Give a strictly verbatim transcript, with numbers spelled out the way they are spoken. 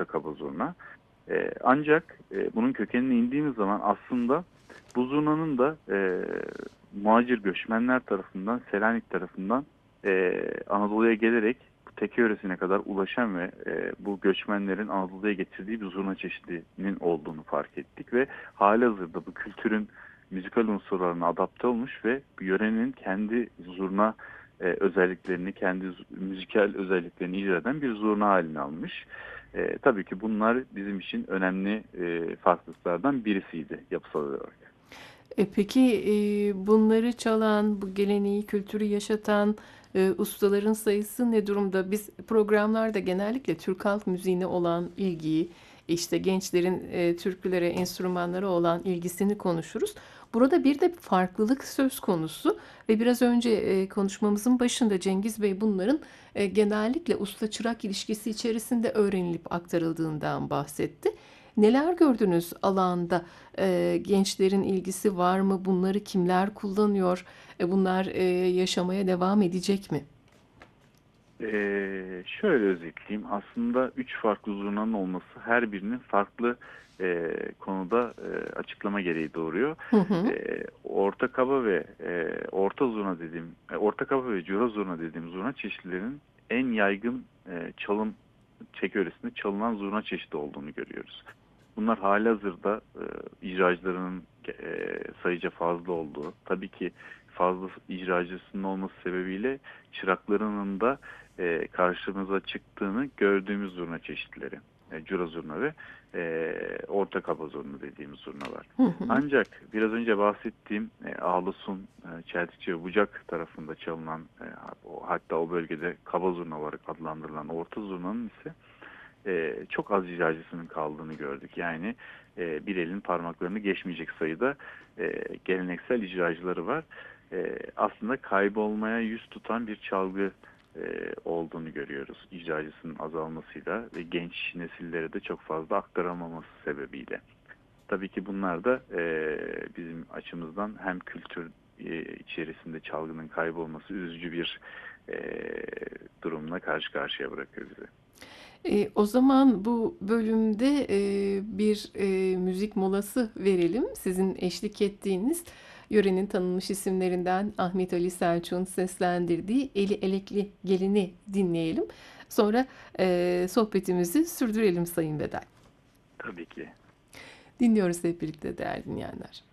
orta kaba zurna. E, ancak e, bunun kökenine indiğimiz zaman aslında bu zurnanın da e, muhacir göçmenler tarafından, Selanik tarafından e, Anadolu'ya gelerek bu teke yöresine kadar ulaşan ve e, bu göçmenlerin Anadolu'ya getirdiği bir zurna çeşidinin olduğunu fark ettik ve halihazırda bu kültürün müzikal unsurlarına adapte olmuş ve yörenin kendi zurna e, özelliklerini, kendi müzikal özelliklerini icra eden bir zurna haline almış. E, tabii ki bunlar bizim için önemli e, farklılıklardan birisiydi yapısal olarak. E, peki e, bunları çalan, bu geleneği, kültürü yaşatan e, ustaların sayısı ne durumda? Biz programlarda genellikle Türk halk müziğine olan ilgiyi, işte gençlerin e, türkülere, enstrümanlara olan ilgisini konuşuruz. Burada bir de farklılık söz konusu ve biraz önce e, konuşmamızın başında Cengiz Bey bunların e, genellikle usta-çırak ilişkisi içerisinde öğrenilip aktarıldığından bahsetti. Neler gördünüz alanda? Eee, gençlerin ilgisi var mı? Bunları kimler kullanıyor? E, bunlar eee, yaşamaya devam edecek mi? Ee, şöyle özetleyeyim. Aslında üç farklı zurnanın olması her birinin farklı e, konuda e, açıklama gereği doğuruyor. Hı hı. E, orta kaba ve e, orta zurna dediğim, e, orta kaba ve cura zurna dediğim zurna çeşitlerinin en yaygın e, çalım çek yöresinde çalınan zurna çeşidi olduğunu görüyoruz. Bunlar halihazırda e, icracılarının e, sayıca fazla olduğu, tabii ki fazla icracısının olması sebebiyle çıraklarının da e, karşımıza çıktığını gördüğümüz zurna çeşitleri. E, cura zurna ve e, orta kaba zurna dediğimiz zurnalar. Hı hı. Ancak biraz önce bahsettiğim e, Ağlasun, e, Çeltikçi ve Bucak tarafında çalınan e, o, hatta o bölgede kaba zurna olarak adlandırılan orta zurnanın ise e, çok az icracısının kaldığını gördük. Yani e, bir elin parmaklarını geçmeyecek sayıda e, geleneksel icracıları var. E, aslında kaybolmaya yüz tutan bir çalgı e, olduğunu görüyoruz icracısının azalmasıyla ve genç nesillere de çok fazla aktaramaması sebebiyle. Tabii ki bunlar da e, bizim açımızdan hem kültür e, içerisinde çalgının kaybolması üzücü bir e, durumla karşı karşıya bırakıyor bizi. E, o zaman bu bölümde e, bir e, müzik molası verelim. Sizin eşlik ettiğiniz yörenin tanınmış isimlerinden Ahmet Ali Selçuk'un seslendirdiği Eli Elekli Gelini dinleyelim. Sonra e, sohbetimizi sürdürelim Sayın Bedel. Tabii ki. Dinliyoruz hep birlikte değerli dinleyenler.